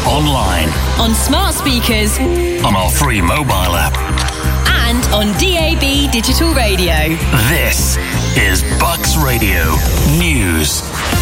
online, on smart speakers, on our free mobile app, and on DAB digital radio. This is Bucks Radio News.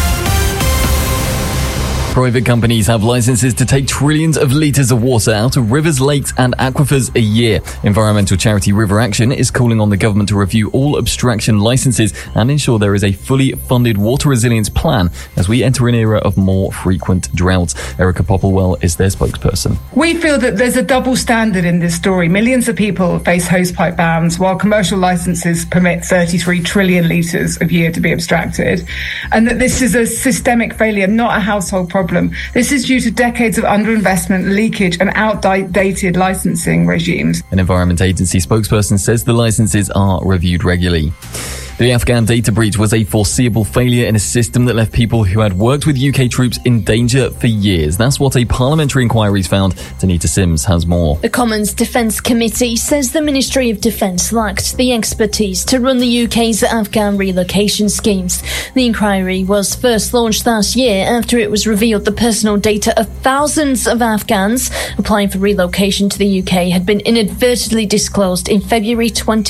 Private companies have licenses to take trillions of litres of water out of rivers, lakes and aquifers a year. Environmental charity River Action is calling on the government to review all abstraction licenses and ensure there is a fully funded water resilience plan as we enter an era of more frequent droughts. Erica Popplewell is their spokesperson. We feel that there's a double standard in this story. Millions of people face hosepipe bans while commercial licenses permit 33 trillion litres of year to be abstracted, and that this is a systemic failure, not a household problem. This is due to decades of underinvestment, leakage and outdated licensing regimes. An Environment Agency spokesperson says the licenses are reviewed regularly. The Afghan data breach was a foreseeable failure in a system that left people who had worked with UK troops in danger for years. That's what a parliamentary inquiry's found. Danita Sims has more. The Commons Defence Committee says the Ministry of Defence lacked the expertise to run the UK's Afghan relocation schemes. The inquiry was first launched last year after it was revealed the personal data of thousands of Afghans applying for relocation to the UK had been inadvertently disclosed in February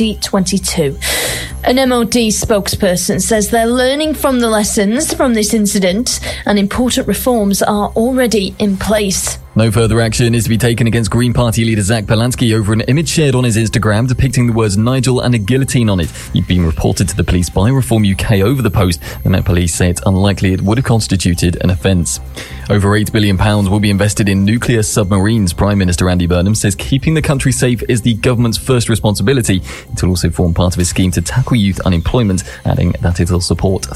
2022. An MOD spokesperson says they're learning from the lessons from this incident and important reforms are already in place. No further action is to be taken against Green Party leader Zach Belansky over an image shared on his Instagram depicting the words Nigel and a guillotine on it. He'd been reported to the police by Reform UK over the post. The Met Police say it's unlikely it would have constituted an offence. Over £8 billion will be invested in nuclear submarines. Prime Minister Andy Burnham says keeping the country safe is the government's first responsibility. It will also form part of a scheme to tackle youth unemployment, adding that it will support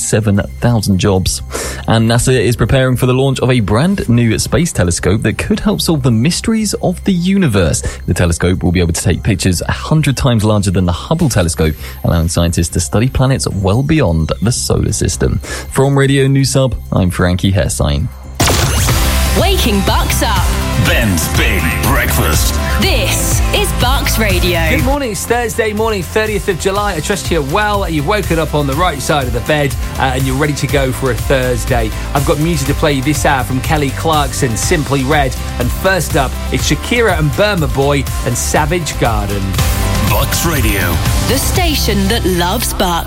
47,000 jobs. And NASA is preparing for the launch of a brand new space telescope that could help solve the mysteries of the universe. The telescope will be able to take pictures 100 times larger than the Hubble telescope, allowing scientists to study planets well beyond the solar system. From Radio News Hub, I'm Frankie Hairsign. Waking Bucks up. Ben's Big Breakfast. This is Bucks Radio. Good morning, it's Thursday morning, 30th of July. I trust you're well, you've woken up on the right side of the bed and you're ready to go for a Thursday. I've got music to play you this hour from Kelly Clarkson, Simply Red. And first up, it's Shakira and Burma Boy and Savage Garden. Bucks Radio. The station that loves Bucks.